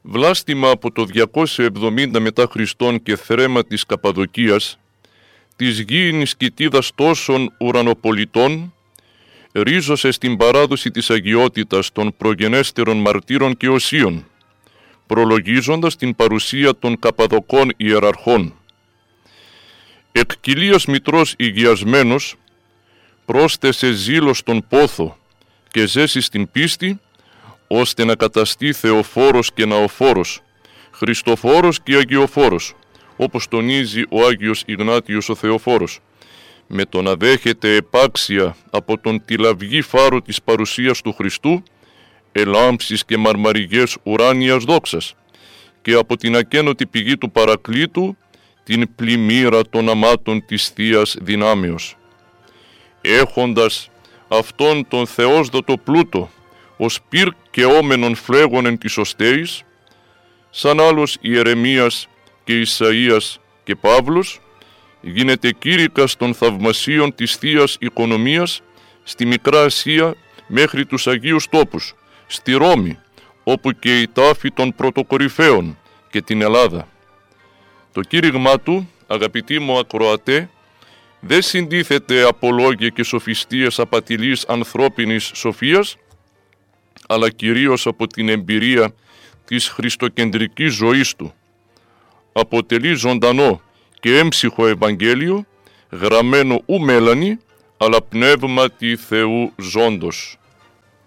Βλάστημα από το 270 μετά Χριστόν και θρέμα της Καπαδοκίας, της γήινης κοιτίδας τόσων ουρανοπολιτών, ρίζωσε στην παράδοση της αγιότητας των προγενέστερων μαρτύρων και οσίων, προλογίζοντας την παρουσία των Καπαδοκών ιεραρχών. Εκ κοιλίας μητρός υγιασμένος, πρόσθεσε ζήλο στον πόθο και ζέση στην πίστη, ώστε να καταστεί Θεοφόρος και Ναοφόρος, Χριστοφόρος και Αγιοφόρος, όπως τονίζει ο Άγιος Ιγνάτιος ο Θεοφόρος, με το να δέχεται επάξια από τον τυλαυγή φάρο της παρουσίας του Χριστού, ελάμψεις και μαρμαριγές ουράνιας δόξας, και από την ακένωτη πηγή του Παρακλήτου, την πλημμύρα των αμάτων της Θείας Δυνάμεως. Έχοντας αυτόν τον θεόσδοτο πλούτο, ως πυρ και όμενον φλέγον εν της οστέης, σαν άλλος Ιερεμίας και Ισαΐας και Παύλος, γίνεται κήρυκας των θαυμασίων της Θείας Οικονομίας στη Μικρά Ασία μέχρι τους Αγίους Τόπους, στη Ρώμη, όπου και η τάφη των πρωτοκορυφαίων και την Ελλάδα. Το κήρυγμά του, αγαπητοί μου ακροατέ, δεν συντίθεται από λόγια και σοφιστίες απατηλής ανθρώπινης σοφίας, αλλά κυρίως από την εμπειρία της χριστοκεντρικής ζωής του. Αποτελεί ζωντανό και έμψυχο Ευαγγέλιο, γραμμένο ου μέλανη, αλλά πνεύματι Θεού ζώντος.